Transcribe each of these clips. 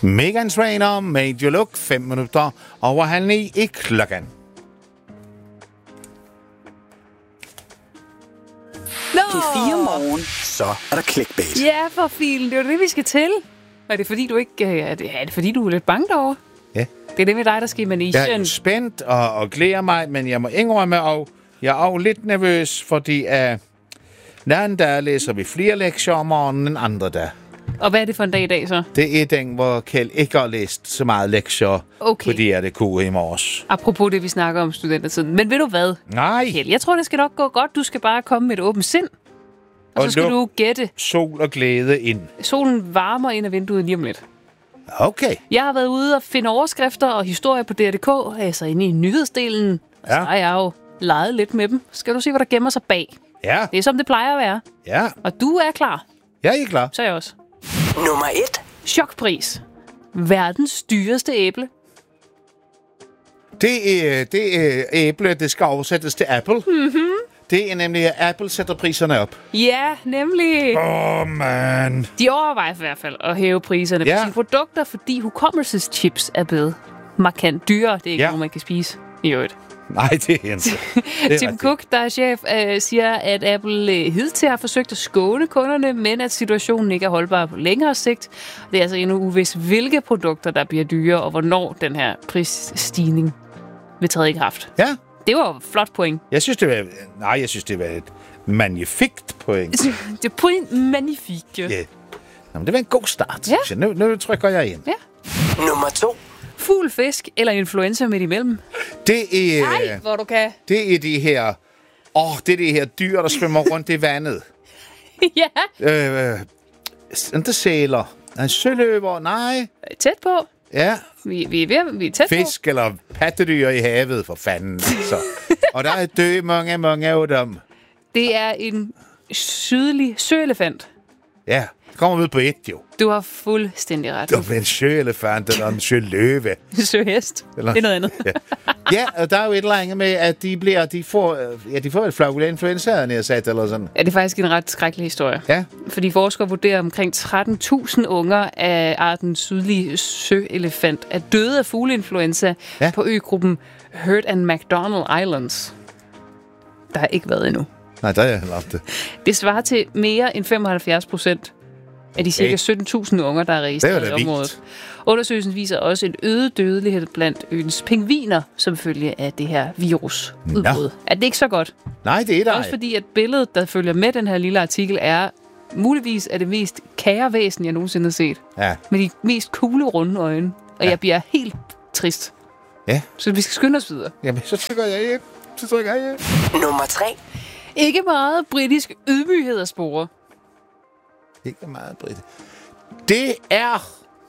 Meghan Trainor, Major Look, 5 minutter over 8:30 i klokken. P4 Morgen, så er der clickbait. Ja, for filen. Det er det, vi skal til. Er det fordi, du ikke... Er det fordi, du er lidt bange derovre? Ja. Det er det med dig, der skal i managen. Jeg er spændt og glæder mig, men jeg må indrømme, og jeg er også lidt nervøs, fordi den anden dag læser vi flere lektier om morgenen end andre dag. Og hvad er det for en dag i dag, så? Det er den, hvor Kjeld ikke har læst så meget lektier på DRDK i morges. Apropos det, vi snakker om studentertiden. Men ved du hvad? Nej. Kjeld, jeg tror, det skal nok gå godt. Du skal bare komme med et åbent sind. Og så skal du gætte. Sol og glæde ind. Solen varmer ind af vinduet lige om lidt. Okay. Jeg har været ude og finde overskrifter og historier på DRDK, altså inde i nyhedsdelen. Ja. Så har jeg jo leget lidt med dem. Skal du se, hvad der gemmer sig bag? Ja. Det er som det plejer at være. Ja. Og du er klar. Jeg er klar. Så er jeg også. Nummer 1. Chokpris. Verdens dyreste æble. Det er æble, det skal oversættes til Apple. Mm-hmm. Det er nemlig, at Apple sætter priserne op. Ja, nemlig. Man. De overvejer i hvert fald at hæve priserne på sine produkter, fordi hukommelseschips er blevet markant dyrere. Det er ikke noget, man kan spise i øvrigt. Nej, det er ikke. Tim Cook, der er chef, siger, at Apple hidtil har forsøgt at skåne kunderne, men at situationen ikke er holdbar på længere sigt. Det er altså endnu uvist, hvilke produkter, der bliver dyrere, og hvornår den her prisstigning vil træde i kraft. Ja. Det var jo et flot point. Jeg synes, det var et magnifikt point. Det er point magnifique. Ja. Jamen, det var en god start. Ja. Nu trykker jeg ind. Ja. Nummer 2. Fugl, fisk eller influenza midt imellem? Det er... Nej, hvor du kan. Det er de her... det er de her dyr, der svømmer rundt i vandet. Ja. Ikke sæler. En søløver, nej. Tæt på. Ja. Vi er tæt på. Fisk eller pattedyr i havet, for fanden. Så. Og der er døde mange af dem. Det er en sydlig søelefant. Ja, det kommer ud på et, jo. Du har fuldstændig ret. Det er en søelefant eller en søløve. Søhest. Det er noget andet. Ja, og der er jo et eller andet med, at de får et flagula-influenza, havde jeg sagt, eller sådan. Ja, det er faktisk en ret skrækkelig historie. Ja. Fordi forskere vurderer omkring 13.000 unger af arten sydlig søelefant er døde af fugleinfluenza på øgruppen Heard and McDonald Islands. Der har ikke været endnu. Nej, der er jeg haft det. Det svarer til mere end 75% af de ca. 17.000 unger, der er registreret i området. Undersøgelsen viser også en øget dødelighed blandt øens pingviner, som følge af det her virusudbrud. Er det ikke så godt? Nej, det er der. Også fordi, at billedet, der følger med den her lille artikel, er muligvis det mest kære væsen, jeg nogensinde har set. Ja. Med de mest kugle, runde øjne. Og jeg bliver helt trist. Ja. Så vi skal skynde os videre. Jamen, så trykker jeg ind. Nummer 3. Ikke meget britisk ydmyghed at spore. Ikke meget britisk. Det er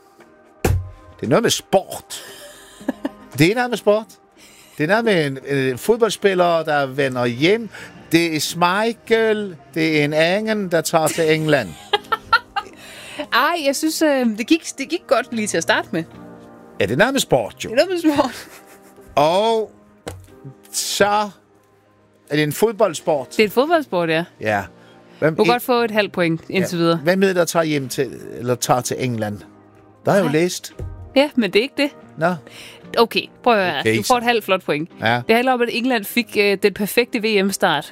noget med sport. Det er noget med sport. Det er noget med en fodboldspiller, der vender hjem. Det er Schmeichel. Det er en engen, der tager til England. Ej, jeg synes, det gik godt lige til at starte med. Ja, det er noget med sport, jo. Det er noget med sport. Og så er det en fodboldsport. Det er et fodboldsport, ja. Ja. Du kan godt få et halvt point indtil videre. Hvem er det, der tager hjem til, eller tager til England? Der har jeg jo læst. Ja, men det er ikke det. Nå. Okay, prøv at høre. Okay, du får et halvt flot point. Ja. Det handler om, at England fik den perfekte VM-start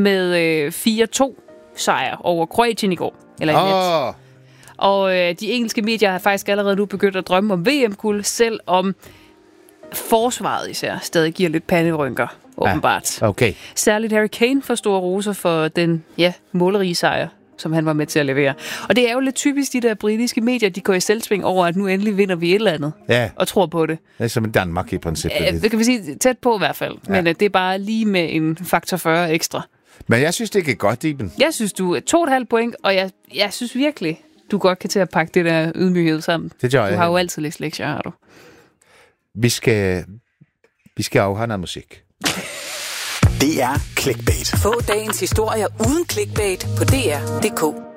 med 4-2 sejr over Kroatien i går. Eller i nat. Og de engelske medier har faktisk allerede nu begyndt at drømme om VM-guld, selvom forsvaret især stadig giver lidt panderynker, åbenbart. Okay. Særligt Harry Kane får store roser for den målerige sejr, som han var med til at levere. Og det er jo lidt typisk, de der britiske medier, de går i selvsving over, at nu endelig vinder vi et eller andet. Ja. Og tror på det. Det er som i Danmark i princippet. Det kan vi sige tæt på i hvert fald. Ja. Men det er bare lige med en faktor 40 ekstra. Men jeg synes, det er godt, Iben. Jeg synes, du er 2,5 point, og jeg synes virkelig, du godt kan til at pakke det der ydmyghed sammen. Det gør jeg. Du har jo altid læst lektier, har du. Vi skal afhøre noget musik. Det er clickbait. Få dagens historier uden clickbait på dr.dk.